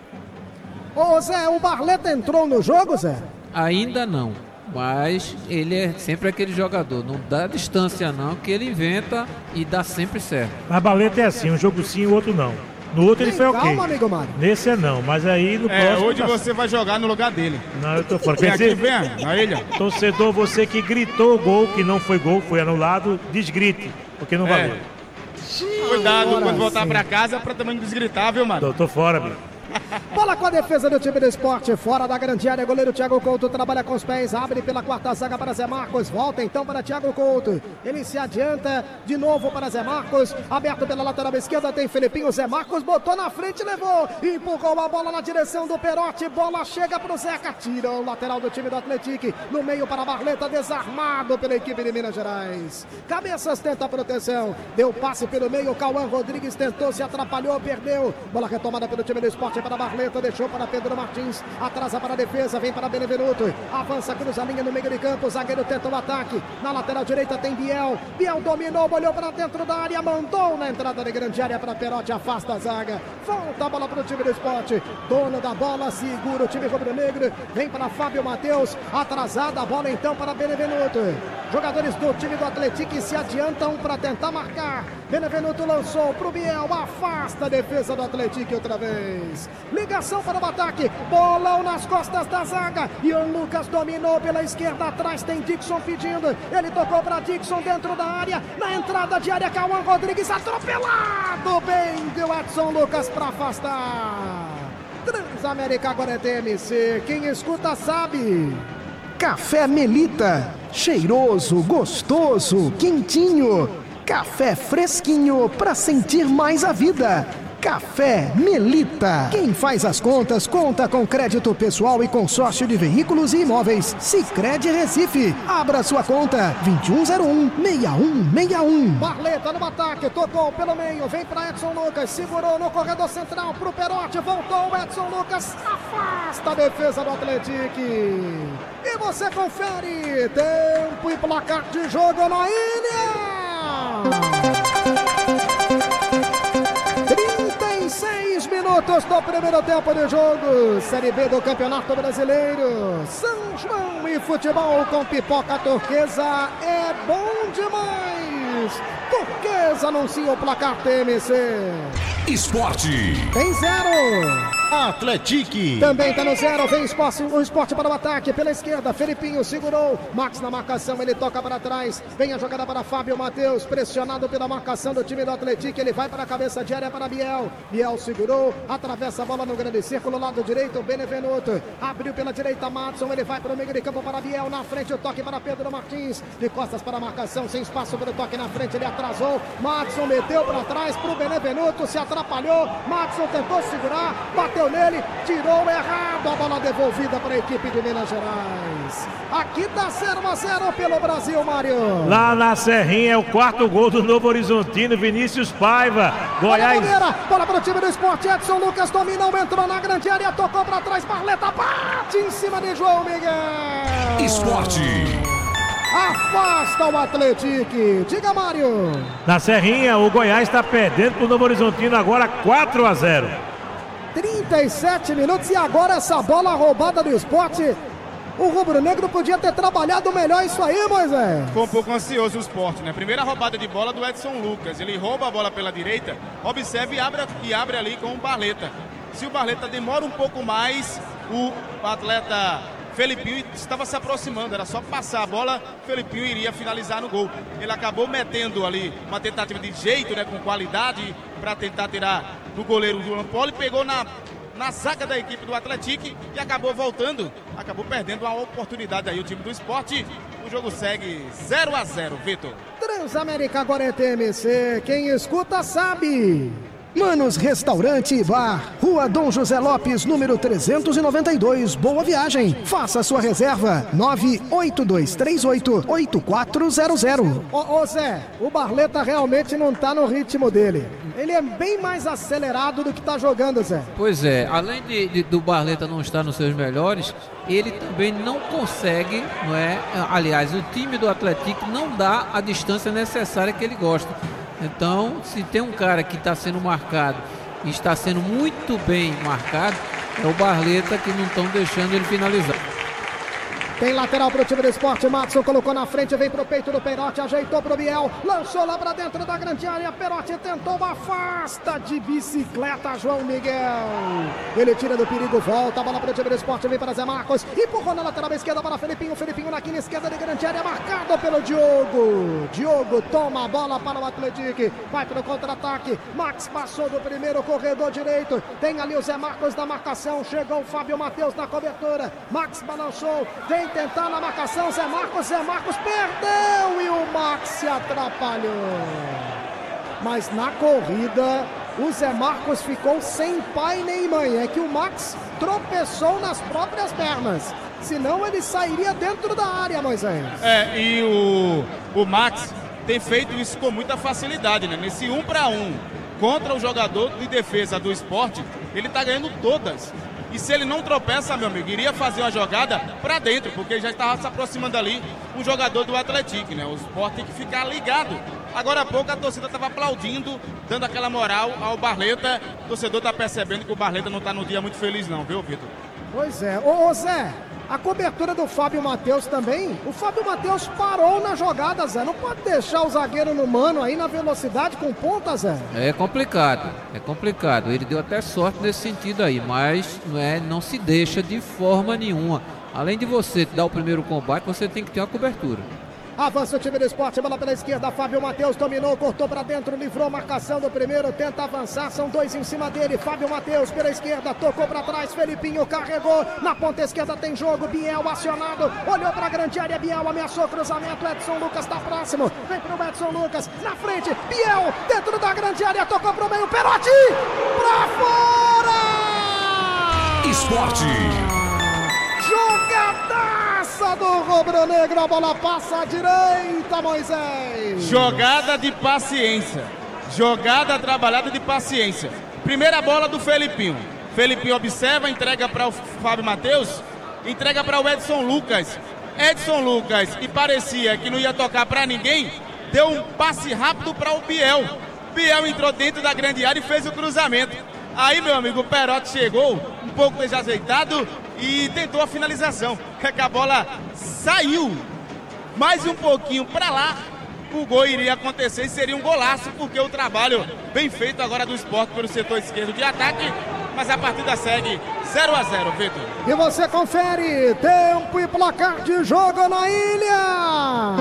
S1: Ô Zé, o Barleta entrou no jogo, Zé?
S2: Ainda não, mas ele é sempre aquele jogador, não dá distância não, que ele inventa e dá sempre certo.
S5: A Barleta é assim, um jogo sim, o outro não. No outro ele foi ok.
S1: Calma, amigo Mário.
S5: Nesse é não, mas aí no próximo...
S3: Hoje você vai jogar no lugar dele.
S5: Não, eu tô fora.
S3: Vem
S5: Quer
S3: aqui,
S5: dizer,
S3: vem na ilha.
S5: torcedor, você que gritou o gol, que não foi gol, foi anulado, desgrite, porque não valeu.
S3: Cuidado
S1: Agora
S3: quando voltar
S1: sim.
S3: pra casa pra também não desgritar, viu, mano?
S5: Tô fora, meu.
S1: Bola com a defesa do time do Sport, fora da grande área, goleiro Thiago Couto trabalha com os pés, abre pela quarta zaga para Zé Marcos, volta então para Thiago Couto, ele se adianta de novo para Zé Marcos, aberto pela lateral esquerda tem Felipinho, Zé Marcos botou na frente, levou, empurrou a bola na direção do Perotti, bola chega pro Zeca, tira o lateral do time do Atlético, no meio para Barleta, desarmado pela equipe de Minas Gerais, Cabeças tenta a proteção, deu passe pelo meio, Cauã Rodrigues tentou, se atrapalhou, perdeu, bola retomada pelo time do Sport, para Barleta, deixou para Pedro Martins, atrasa para a defesa, vem para Benevenuto, avança, cruza a linha no meio de campo, zagueiro tenta o ataque, na lateral direita tem Biel, Biel dominou, olhou para dentro da área, mandou na entrada de grande área para Perotti, afasta a zaga, volta a bola para o time do Sport, dono da bola, segura o time rubro-negro, vem para Fábio Matheus, atrasada a bola então para Benevenuto, jogadores do time do Atlético se adiantam para tentar marcar, Benevenuto lançou para o Biel, afasta a defesa do Atlético outra vez, ligação para o ataque, bolão nas costas da zaga, Ian Lucas dominou pela esquerda, atrás tem Dixon pedindo, ele tocou para Dixon dentro da área, na entrada de área, Cauã Rodrigues atropelado, bem deu Edson Lucas para afastar, Transamérica agora é TMC, quem escuta sabe. Café Melita, cheiroso, gostoso, quentinho, café fresquinho para sentir mais a vida. Café Melita. Quem faz as contas, conta com crédito pessoal e consórcio de veículos e imóveis. Sicredi Recife. Abra sua conta. 2101-6161. Barleta no ataque, tocou pelo meio, vem para Edson Lucas, segurou no corredor central pro Perotti, voltou o Edson Lucas, afasta a defesa do Atlético. E você confere tempo e placar de jogo na ilha. minutos do primeiro tempo de jogo. Série B do Campeonato Brasileiro. São João e futebol com pipoca turquesa é bom demais. Turquesa anuncia o placar TMC.
S4: Esporte.
S1: Tem 0.
S4: Atletique.
S1: Também está no 0, vem o esporte para o ataque, pela esquerda, Felipinho segurou, Max na marcação, ele toca para trás, vem a jogada para Fábio Matheus, pressionado pela marcação do time do Atletique, ele vai para a cabeça de área para Biel, Biel segurou, atravessa a bola no grande círculo, lado direito, Benevenuto, abriu pela direita, Madson, ele vai para o meio de campo para Biel, na frente o toque para Pedro Martins, de costas para a marcação, sem espaço para o toque na frente, ele atrasou, Madson meteu para trás para o Benevenuto, se atrapalhou, Madson tentou segurar, bateu nele, tirou errado, a bola devolvida para a equipe de Minas Gerais. Aqui tá 0-0 pelo Brasil, Mário.
S5: Lá na Serrinha é o quarto gol do Novo Horizontino, Vinícius Paiva. Goiás.
S1: Bola para o time do Esporte, Edson Lucas dominou, entrou na grande área, tocou para trás, Barleta bate em cima de João Miguel.
S4: Esporte.
S1: Afasta o Atletique. Diga, Mário.
S5: Na Serrinha, o Goiás está perdendo para o Novo Horizontino agora 4-0.
S1: 37 minutos e agora essa bola roubada do Esporte. O rubro-negro podia ter trabalhado melhor isso aí, Moisés.
S3: Foi um pouco ansioso o Sport, né? Primeira roubada de bola do Edson Lucas. Ele rouba a bola pela direita, observa e abre ali com o Barleta. Se o Barleta demora um pouco mais, o atleta Felipinho estava se aproximando, era só passar a bola, Felipinho iria finalizar no gol. Ele acabou metendo ali uma tentativa de jeito, né, com qualidade, para tentar tirar do goleiro Juan Poli, pegou na zaga da equipe do Atletique e acabou voltando, acabou perdendo uma oportunidade aí o time do Esporte. O jogo segue 0-0, Vitor.
S1: Transamérica agora é TMC, quem escuta sabe. Manos Restaurante e Bar, Rua Dom José Lopes, número 392, Boa Viagem. Faça sua reserva, 98238-8400. Ô Zé, o Barleta realmente não tá no ritmo dele. Ele é bem mais acelerado do que tá jogando, Zé.
S2: Pois é, além do Barleta não estar nos seus melhores, ele também não consegue, não é? Aliás, o time do Atlético não dá a distância necessária que ele gosta. Então, se tem um cara que está sendo marcado e está sendo muito bem marcado, é o Barleta, que não estão deixando ele finalizar.
S1: Tem lateral para o time do Esporte, Madson colocou na frente, vem pro peito do Perotti, ajeitou pro Biel, lançou lá para dentro da grande área, Perotti tentou, afasta de bicicleta João Miguel. Ele tira do perigo, volta, a bola para o time do Esporte, vem para Zé Marcos, empurrou na lateral esquerda para Felipinho, Felipinho na quina esquerda de grande área, marcado pelo Diogo. Diogo toma a bola para o Atlético, vai para o contra-ataque, Max passou do primeiro corredor direito, tem ali o Zé Marcos na marcação, chegou o Fábio Matheus na cobertura, Max balançou, vem tentar na marcação, Zé Marcos perdeu e o Max se atrapalhou. Mas na corrida, o Zé Marcos ficou sem pai nem mãe. É que o Max tropeçou nas próprias pernas. Senão ele sairia dentro da área, Moisés.
S3: E o Max tem feito isso com muita facilidade, né? Nesse 1 para 1 contra o jogador de defesa do Sport, ele tá ganhando todas. E se ele não tropeça, meu amigo, iria fazer uma jogada para dentro, porque já estava se aproximando ali um jogador do Atlético, né? O Sport tem que ficar ligado. Agora há pouco a torcida estava aplaudindo, dando aquela moral ao Barleta. O torcedor está percebendo que o Barleta não está num dia muito feliz não, viu, Vitor?
S1: Pois é. Ô Zé, a cobertura do Fábio Matheus também, o Fábio Matheus parou na jogada, Zé. Não pode deixar o zagueiro no mano aí na velocidade com ponta, Zé.
S2: É complicado. Ele deu até sorte nesse sentido aí, mas não se deixa de forma nenhuma. Além de você dar o primeiro combate, você tem que ter uma cobertura.
S1: Avança o time do Esporte, bola pela esquerda, Fábio Matheus dominou, cortou para dentro, livrou a marcação do primeiro, tenta avançar, são dois em cima dele, Fábio Matheus pela esquerda, tocou para trás, Felipinho carregou, na ponta esquerda tem jogo, Biel acionado, olhou para a grande área, Biel ameaçou cruzamento, Edson Lucas está próximo, vem pro Edson Lucas, na frente, Biel dentro da grande área, tocou pro meio, Perotti, pra fora!
S4: Esporte.
S1: Jogadaça do rubro-negro, a bola passa à direita, Moisés.
S3: Jogada de paciência, jogada trabalhada de paciência. Primeira bola do Felipinho. Felipinho observa, entrega para o Fábio Matheus, entrega para o Edson Lucas. Edson Lucas, que parecia que não ia tocar para ninguém, deu um passe rápido para o Biel. Biel entrou dentro da grande área e fez o cruzamento. Aí, meu amigo, o Perotti chegou um pouco desajeitado e tentou a finalização. É que a bola saiu mais um pouquinho para lá, o gol iria acontecer e seria um golaço, porque o trabalho bem feito agora do Sport pelo setor esquerdo de ataque, mas a partida segue 0-0, Vitor.
S1: E você confere tempo e placar de jogo na ilha.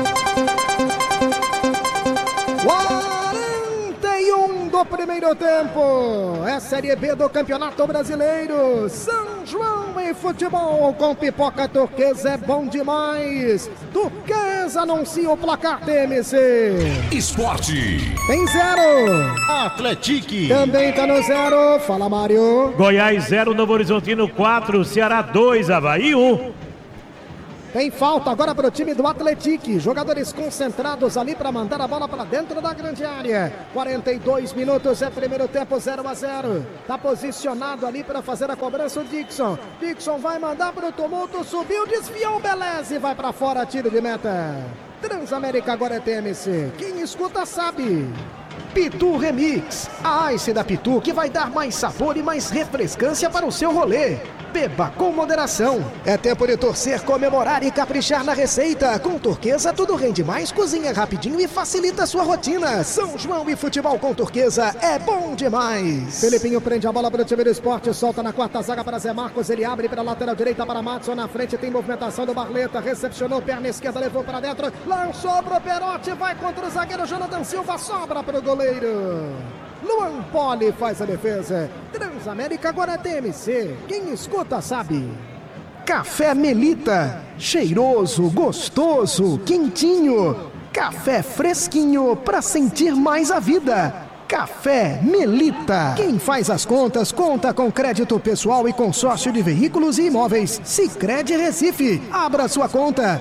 S1: 41 do primeiro tempo. É Série B do Campeonato Brasileiro. São João em futebol com pipoca turquesa é bom demais. Turquesa anuncia o placar TMC.
S4: Esporte.
S1: Tem 0.
S4: Atletique.
S1: Também tá no 0. Fala, Mário.
S5: Goiás 0, Novo Horizontino 4, Ceará 2, Avaí 1.
S1: Tem falta agora para o time do Atletique. Jogadores concentrados ali para mandar a bola para dentro da grande área. 42 minutos é primeiro tempo, 0-0. Tá posicionado ali para fazer a cobrança o Dixon. Dixon vai mandar para o tumulto, subiu, desviou o Beleze, vai para fora, tiro de meta. Transamérica agora é TMC. Quem escuta sabe. Pitu Remix, a Ice da Pitu que vai dar mais sabor e mais refrescância para o seu rolê. Beba com moderação. É tempo de torcer, comemorar e caprichar na receita. Com Turquesa tudo rende mais, cozinha rapidinho e facilita a sua rotina. São João e futebol com Turquesa é bom demais. Felipinho prende a bola para o time do Esporte, solta na quarta zaga para Zé Marcos, ele abre para a lateral direita para Matson, na frente tem movimentação do Barleta, recepcionou, perna esquerda, levou para dentro, lançou para o Perotti, vai contra o zagueiro Jonathan Silva, sobra para o goleiro. Luan Poli faz a defesa. Transamérica agora é TMC. Quem escuta sabe. Café Melita. Cheiroso, gostoso, quentinho. Café fresquinho para sentir mais a vida. Café Melita. Quem faz as contas, conta com crédito pessoal e consórcio de veículos e imóveis. Sicredi Recife. Abra sua conta.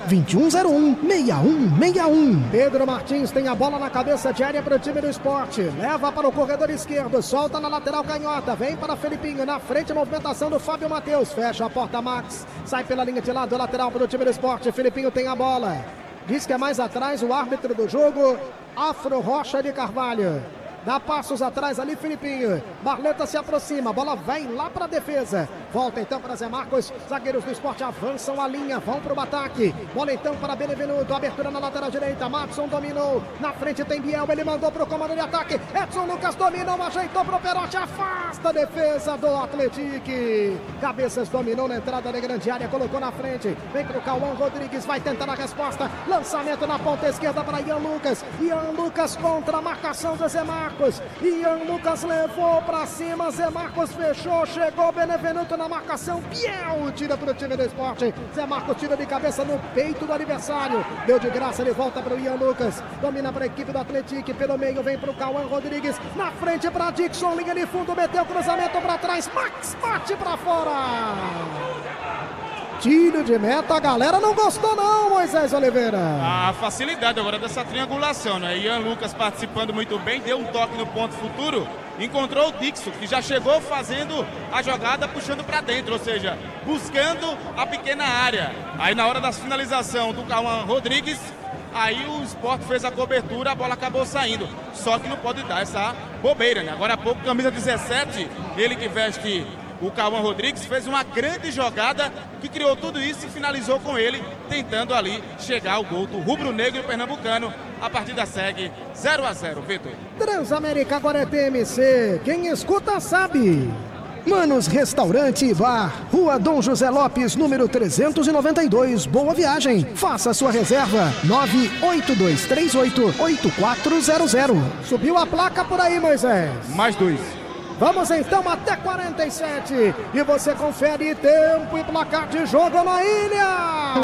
S1: 2101-6161. Pedro Martins tem a bola na cabeça de área para o time do Esporte. Leva para o corredor esquerdo. Solta na lateral canhota. Vem para Felipinho. Na frente a movimentação do Fábio Matheus. Fecha a porta Max. Sai pela linha de lado lateral para o time do Esporte. Felipinho tem a bola. Diz que é mais atrás o árbitro do jogo. Afro Rocha de Carvalho. Dá passos atrás ali, Felipinho. Barleta se aproxima, a bola vem lá para a defesa. Volta então para Zé Marcos. Zagueiros do Esporte avançam a linha, vão para o ataque. Bola então para Benevenuto, abertura na lateral direita. Matson dominou, na frente tem Biel, ele mandou para o comando de ataque. Edson Lucas dominou, ajeitou para o Perotti, afasta a defesa do Atletique. Cabeças dominou na entrada da grande área, colocou na frente. Vem para o Cauã Rodrigues, vai tentar a resposta. Lançamento na ponta esquerda para Ian Lucas. Ian Lucas contra a marcação do Zé Marcos. Ian Lucas levou pra cima, Zé Marcos fechou, chegou Benevenuto na marcação, Biel tira pro time do Esporte, Zé Marcos tira de cabeça no peito do adversário, deu de graça, ele volta pro Ian Lucas, domina pra equipe do Atletique, pelo meio vem pro Cauã Rodrigues, na frente pra Dixon, linha de fundo, meteu cruzamento pra trás, Max bate pra fora. Tiro de meta, a galera não gostou não, Moisés Oliveira.
S3: A facilidade agora dessa triangulação, né? Ian Lucas participando muito bem, deu um toque no ponto futuro, encontrou o Dixon, que já chegou fazendo a jogada, puxando para dentro, ou seja, buscando a pequena área. Aí na hora da finalização do Cauã Rodrigues, aí o Sport fez a cobertura, a bola acabou saindo. Só que não pode dar essa bobeira, né? Agora há pouco, camisa 17, ele que veste o Cauã Rodrigues, fez uma grande jogada que criou tudo isso e finalizou com ele, tentando ali chegar ao gol do rubro-negro pernambucano. A partida segue 0-0, Vitor.
S1: Transamérica agora é TMC. Quem escuta sabe. Manos Restaurante e Bar, Rua Dom José Lopes, número 392, Boa Viagem. Faça sua reserva, 98238-8400. Subiu a placa por aí, Moisés.
S3: Mais 2.
S1: Vamos então até 47 e você confere tempo e placar de jogo na ilha.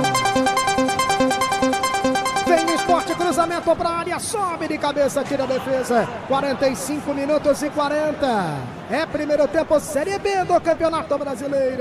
S1: Vem Esporte, cruzamento para a área, sobe de cabeça, tira a defesa. 45 minutos e 40. É primeiro tempo, Série B do Campeonato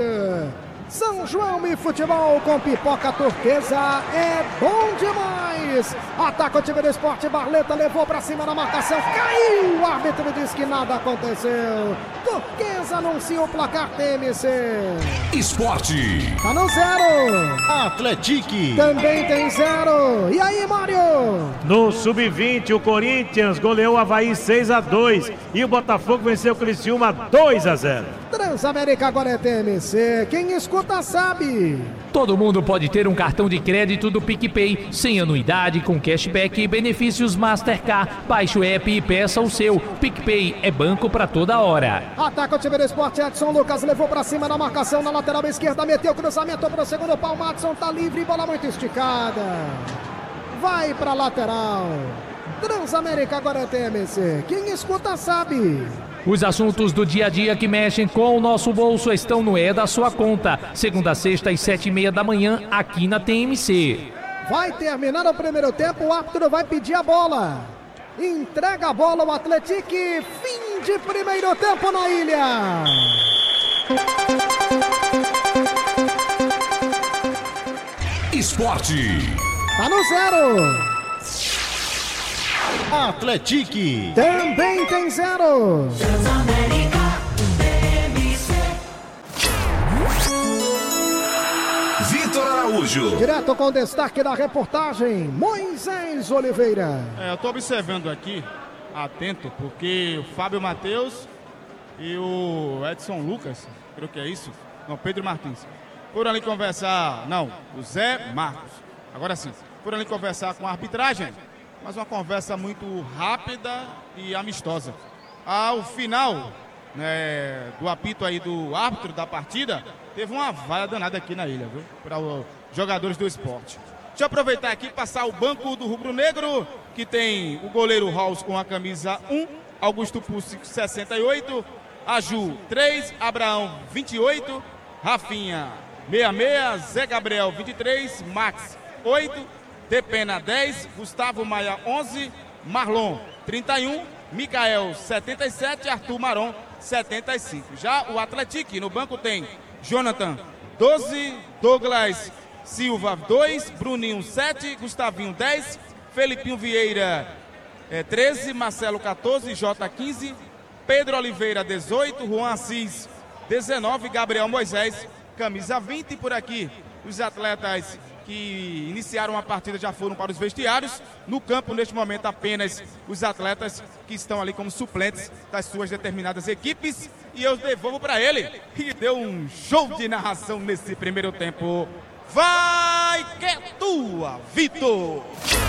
S1: Brasileiro. São João e futebol com pipoca turquesa é bom demais. Esportes. Ataca o time do Sport. Barleta levou pra cima da marcação. Caiu. O árbitro diz que nada aconteceu. Turquesa anuncia o placar TMC.
S4: Esporte.
S1: Tá no 0.
S4: Atletique.
S1: Também tem 0. E aí, Mário?
S5: No Sub-20, o Corinthians goleou o Avaí 6-2 e o Botafogo venceu o Criciúma 2-0.
S1: Transamérica agora é TMC. Quem escuta sabe.
S7: Todo mundo pode ter um cartão de crédito do PicPay, sem anuidade, com cashback e benefícios Mastercard. Baixe o app e peça o seu. PicPay é banco pra toda hora.
S1: Ataca o time do Sport. Edson Lucas levou pra cima na marcação na lateral esquerda. Meteu o cruzamento pro segundo pau. Madison tá livre. Bola muito esticada. Vai pra lateral. Transamérica agora é TMC. Quem escuta sabe.
S7: Os assuntos do dia a dia que mexem com o nosso bolso estão no É da Sua Conta. Segunda a sexta às 7h30 da manhã, aqui na TMC.
S1: Vai terminar o primeiro tempo, o árbitro vai pedir a bola. Entrega a bola ao Atlético. Fim de primeiro tempo na ilha.
S4: Esporte.
S1: Tá no 0.
S4: Atletique.
S1: Também tem 0.
S6: Transamérica TMC.
S4: Vitor Araújo.
S1: Direto com destaque da reportagem, Moisés Oliveira.
S3: Eu tô observando aqui, atento, porque o Fábio Matheus e o Edson Lucas, creio que é isso, não, Pedro Martins, foram ali conversar, não, o Zé Marcos, agora sim, foram ali conversar com a arbitragem, mas uma conversa muito rápida e amistosa. Ao final, né, do apito aí do árbitro da partida, teve uma vaia danada aqui na ilha, viu? Para os jogadores do esporte. Deixa eu aproveitar aqui e passar o banco do Rubro Negro, que tem o goleiro Raus com a camisa 1, Augusto Pussi 68, Aju 3, Abraão 28, Rafinha 66, Zé Gabriel 23, Max 8, Depena 10, Gustavo Maia 11, Marlon 31, Micael 77, Arthur Maron 75. Já o Atlético no banco tem Jonathan 12, Douglas Silva 2, Bruninho 7, Gustavinho 10, Felipinho Vieira 13, Marcelo 14, Jota 15, Pedro Oliveira 18, Juan Assis 19, Gabriel Moisés camisa 20. Por aqui os atletas que iniciaram a partida já foram para os vestiários. No campo, neste momento, apenas os atletas que estão ali como suplentes das suas determinadas equipes. E eu devolvo para ele, que deu um show de narração nesse primeiro tempo. Vai que é tua, Vitor!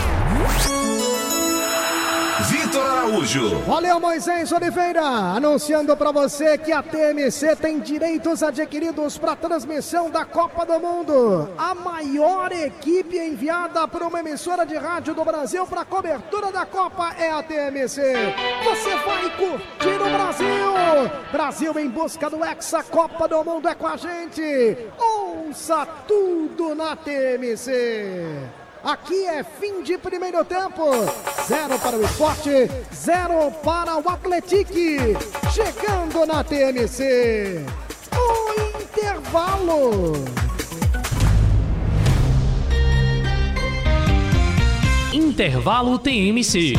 S4: Vitor Araújo.
S1: Valeu, Moisés Oliveira, anunciando para você que a TMC tem direitos adquiridos para a transmissão da Copa do Mundo. A maior equipe enviada por uma emissora de rádio do Brasil para a cobertura da Copa é a TMC. Você vai curtir o Brasil. Brasil em busca do Hexa Copa do Mundo é com a gente. Ouça tudo na TMC. Aqui é fim de primeiro tempo. 0 para o Esporte, 0 para o Atlético. Chegando na TMC. O intervalo.
S7: Intervalo TMC.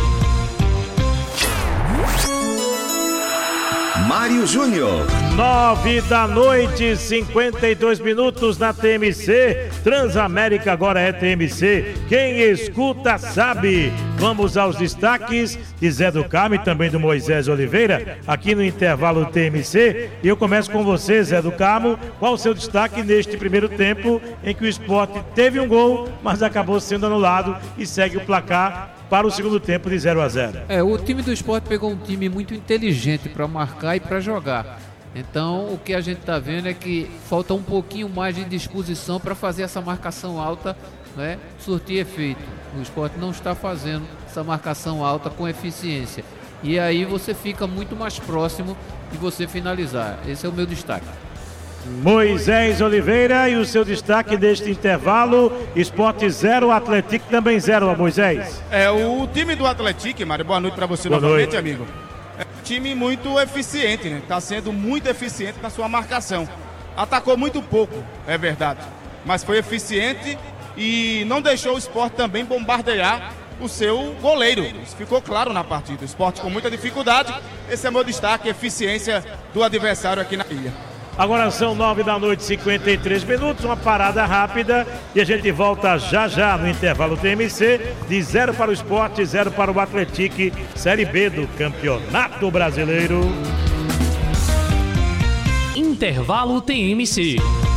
S4: Mário Júnior.
S5: 9h, 52 minutos na TMC. Transamérica agora é TMC. Quem escuta sabe. Vamos aos destaques de Zé do Carmo e também do Moisés Oliveira, aqui no intervalo TMC. E eu começo com você, Zé do Carmo. Qual o seu destaque neste primeiro tempo em que o Sport teve um gol, mas acabou sendo anulado e segue o placar para o segundo tempo de 0-0?
S2: O time do Sport pegou um time muito inteligente para marcar e para jogar. Então, o que a gente está vendo é que falta um pouquinho mais de disposição para fazer essa marcação alta, né, surtir efeito. O Sport não está fazendo essa marcação alta com eficiência. E aí você fica muito mais próximo de você finalizar. Esse é o meu destaque.
S5: Moisés Oliveira, e o seu destaque deste intervalo: Sport 0, Atlético também 0, Moisés.
S3: O time do Atlético, Mário, boa noite para você novamente, amigo. É um time muito eficiente, né? Está sendo muito eficiente na sua marcação. Atacou muito pouco, é verdade, mas foi eficiente e não deixou o Sport também bombardear o seu goleiro. Isso ficou claro na partida. O Sport com muita dificuldade. Esse é meu destaque, eficiência do adversário aqui na ilha.
S5: Agora são 9h53, uma parada rápida e a gente volta já no intervalo TMC, de 0 para o Sport, 0 para o Atlético, Série B do Campeonato Brasileiro.
S7: Intervalo TMC.